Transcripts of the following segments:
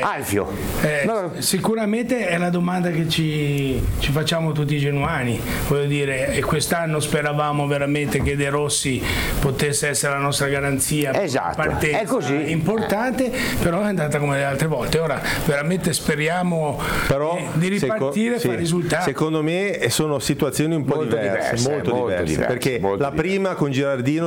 Alfio. Sicuramente è la domanda che ci facciamo tutti i genuani, voglio dire, e quest'anno speravamo veramente che De Rossi potesse essere la nostra garanzia, esatto, partenza è così. Importante, però è andata come le altre volte. Ora veramente speriamo di ripartire e fare risultati. Secondo me sono situazioni un po' molto diverse, perché la prima con Girardino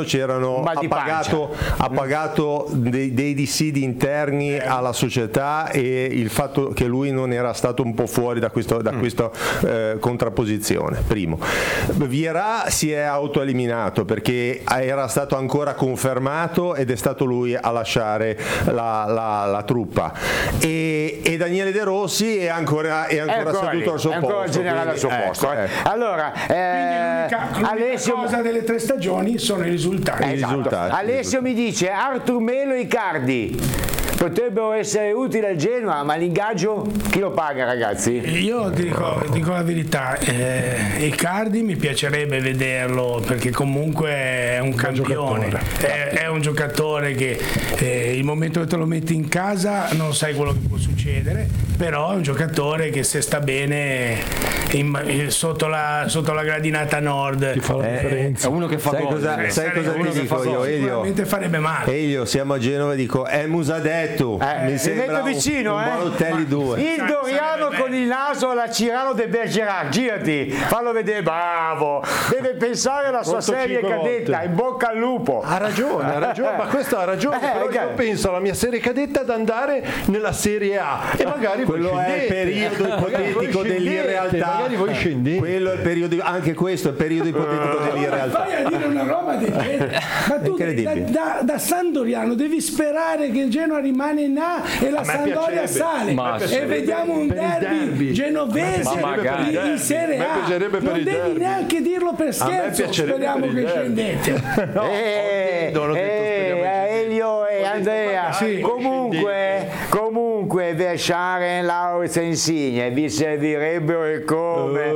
ha pagato dei dissidi interni alla società e il fatto che lui non era stato un po' fuori da questa contrapposizione. Primo, Vieira si è autoeliminato perché era stato ancora confermato ed è stato lui a lasciare la truppa, e Daniele De Rossi è ancora seduto al suo posto. Allora, l'unica cosa delle 3 stagioni sono i risultati. Alessio mi dice Artur Melo e Icardi potrebbero essere utili al Genoa, ma l'ingaggio chi lo paga, ragazzi? Io dico la verità, Icardi mi piacerebbe vederlo perché comunque è un campione, è un giocatore che il momento che te lo metti in casa non sai quello che può succedere, però è un giocatore che se sta bene sotto la gradinata nord ti fa la differenza. È uno che fa gol. Sai cosa ti dico io? Sicuramente farebbe male. Elio, siamo a Genova e dico Musadetto, mi sembra vicino, un Balotelli 2. Il Doriano con il naso alla Cirano de Bergerac, girati, fallo vedere, bravo, deve pensare alla sua serie cadetta, in bocca al lupo. Ha ragione, ma questo ha ragione, però io penso alla mia serie cadetta ad andare nella Serie A e magari quello è il periodo ipotetico dell'irrealtà. Magari voi scendete. Quello è il periodo, anche questo è il periodo ipotetico dell'irrealtà. Fai a dire una roba del genere. Ma tu da San Doriano devi sperare che il Genoa rimane in A e la Sampdoria sale e vediamo un derby genovese in Serie A. Non devi neanche dirlo per scherzo. Speriamo che scendete. Elio e Andrea, comunque Verscharen, Lauritz e Insigne vi servirebbero e come,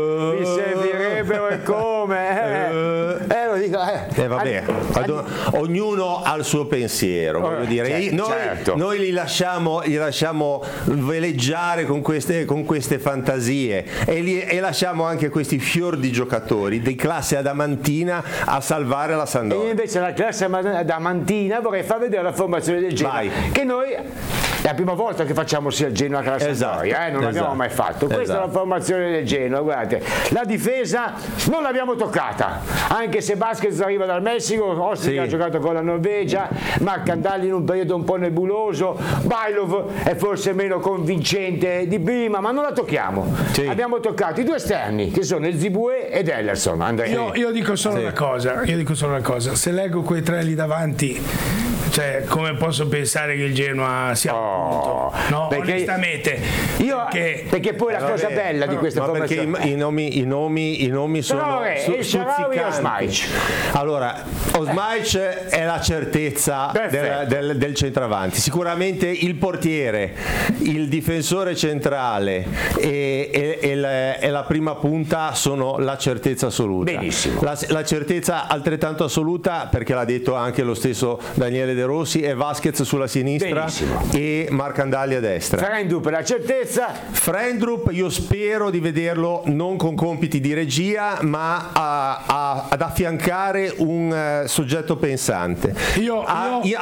lo dico, vabbè, ognuno ha il suo pensiero, voglio dire. Noi li lasciamo veleggiare con queste fantasie e lasciamo anche questi fior di giocatori di classe adamantina a salvare la Sampdoria. E invece la classe adamantina vorrei far vedere la formazione del Genoa, che noi è la prima volta che facciamo sia il Genoa che la Sampdoria, non l'abbiamo mai fatto. Questa è la formazione del Genoa, guardate. La difesa non l'abbiamo toccata, anche se Vasquez arriva dal Messico, Ostric ha giocato con la Norvegia, Marcandali in un periodo un po' nebuloso, Bailov è forse meno convincente di prima, ma non la tocchiamo. Abbiamo toccato i 2 esterni che sono il Zibue ed Ellerson. Andrea. Io dico solo una cosa, se leggo quei 3 lì davanti, cioè come posso pensare che il Genoa sia appunto, no, perché, onestamente perché poi la cosa bella di questa formazione, perché i nomi sono stuzzicanti. Allora, Osmaic è la certezza del centravanti, sicuramente il portiere, il difensore centrale e la prima punta sono la certezza assoluta. Benissimo. La certezza altrettanto assoluta, perché l'ha detto anche lo stesso Daniele De Rossi, è Vasquez sulla sinistra e Marcandali a destra. Frendrup la certezza. Frendrup io spero di vederlo non con compiti di regia, ma ad affiancare un soggetto pensante.